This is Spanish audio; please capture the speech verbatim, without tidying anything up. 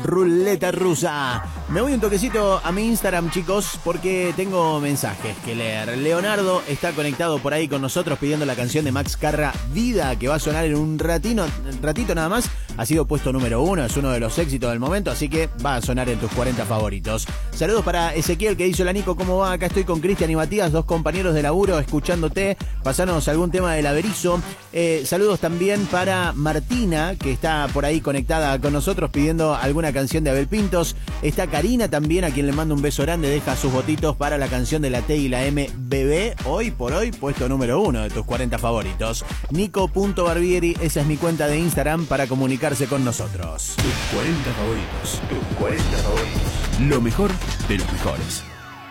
Ruleta Rusa. Me voy un toquecito a mi Instagram, chicos, porque tengo mensajes que leer. Leonardo está conectado por ahí con nosotros pidiendo la canción de Max Carra, Vida, que va a sonar en un ratino, ratito nada más. Ha sido puesto número uno, es uno de los éxitos del momento, así que va a sonar en tus cuarenta favoritos. Saludos para Ezequiel, que dice: hola Nico, ¿cómo va? Acá estoy con Cristian y Matías, dos compañeros de laburo, escuchándote. Pasanos algún tema del Averizo. Eh, saludos también para Martina, que está por ahí conectada con nosotros pidiendo alguna canción de Abel Pintos. Está Karina también, a quien le mando un beso grande, deja sus votitos para la canción de la T y la M, Bebé. Hoy por hoy, puesto número uno de tus cuarenta favoritos. Nico punto Barbieri, esa es mi cuenta de Instagram para comunicarse con nosotros. Tus cuarenta favoritos. Tus cuarenta favoritos. Lo mejor de los mejores.